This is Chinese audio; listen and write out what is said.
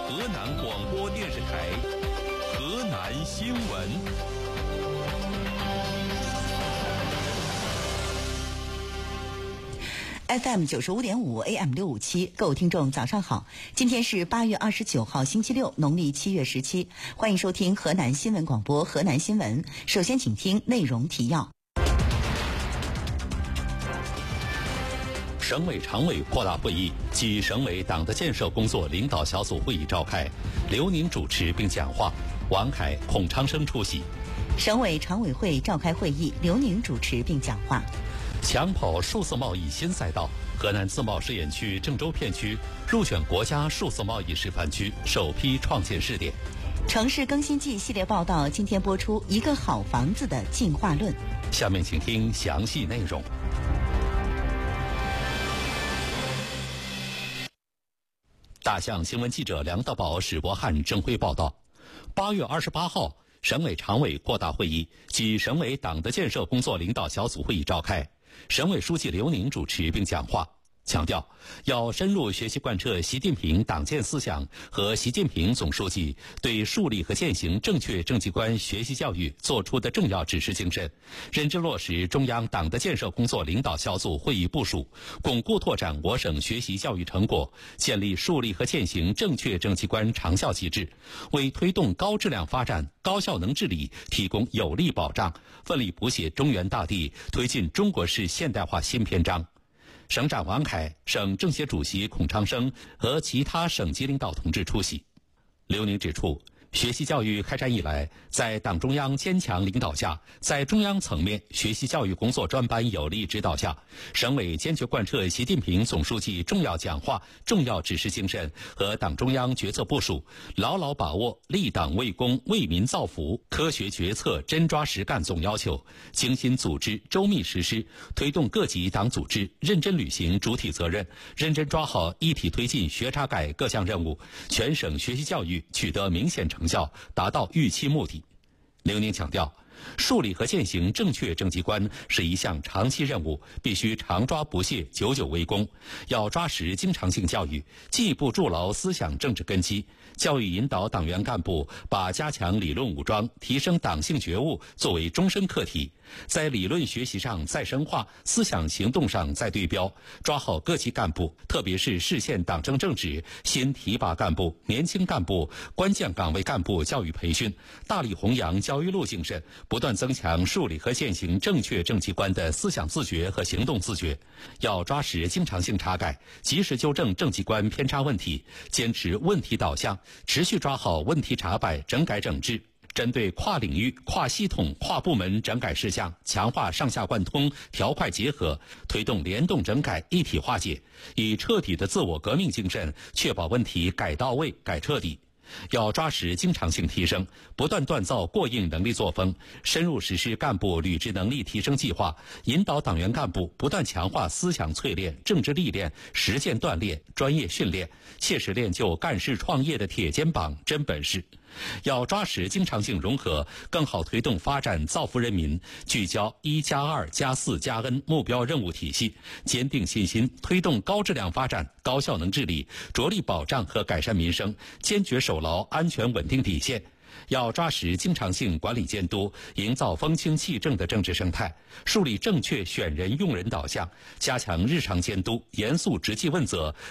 河南广播电视台河南新闻。 FM 95.5 AM 657，各位听众早上好，今天是8月29号星期六，农历7月17，欢迎收听河南新闻广播河南新闻。首先请听内容提要。 省委常委扩大会议及省委党的建设工作领导小组会议召开，刘宁主持并讲话，王凯、孔昌生出席。 省委常委会召开会议，刘宁主持并讲话。 抢跑数字贸易新赛道，河南自贸试验区郑州片区入选国家数字贸易示范区，首批创建试点。 城市更新季系列报道今天播出一个好房子的进化论。 下面请听详细内容。大象新闻记者梁道宝、史博汉正会报道，8月28号，省委常委扩大会议及省委党的建设工作领导小组会议召开，省委书记刘宁主持并讲话，强调要深入学习贯彻习近平党建思想和习近平总书记对树立和践行正确政绩观学习教育作出的重要指示精神，认真落实中央党的建设工作领导小组会议部署，巩固拓展我省学习教育成果，建立树立和践行正确政绩观长效机制，为推动高质量发展、高效能治理提供有力保障，奋力谱写中原大地推进中国式现代化新篇章。省长王凯、省政协主席孔昌生和其他省级领导同志出席。刘宁指出，学习教育开展以来，在党中央坚强领导下，在中央层面学习教育工作专班有力指导下，省委坚决贯彻习近平总书记重要讲话、重要指示精神和党中央决策部署，牢牢把握立党为公、为民造福、科学决策、真抓实干总要求，精心组织、周密实施，推动各级党组织认真履行主体责任，认真抓好一体推进学查改各项任务，全省学习教育取得明显成效，达到预期目的。刘宁强调，树立和践行正确政绩观是一项长期任务，必须常抓不懈、久久为功。要抓实经常性教育，进一步筑牢思想政治根基，教育引导党员干部把加强理论武装、提升党性觉悟作为终身课题，在理论学习上再深化，思想行动上再对标，抓好各级干部，特别是市县党政政治新提拔干部、年轻干部、关键岗位干部教育培训，大力弘扬教育路精神，不断增强树立和践行正确政绩观的思想自觉和行动自觉。要抓实经常性查改，及时纠正政绩观偏差问题，坚持问题导向，持续抓好问题查摆、整改整治。针对跨领域、跨系统、跨部门整改事项，强化上下贯通、条块结合，推动联动整改一体化解，以彻底的自我革命精神，确保问题改到位、改彻底。要抓实经常性提升，不断锻造过硬能力作风，深入实施干部履职能力提升计划，引导党员干部不断强化思想淬炼、政治历练、实践锻炼、专业训练，切实练就干事创业的铁肩膀、真本事。要抓实经常性融合，更好推动发展造福人民，聚焦1+2+4+N 目标任务体系，坚定信心，推动高质量发展、高效能治理，着力保障和改善民生，坚决守牢安全稳定底线。要抓实经常性管理监督，营造风清气正的政治生态，树立正确选人用人导向，加强日常监督，严肃执纪问责，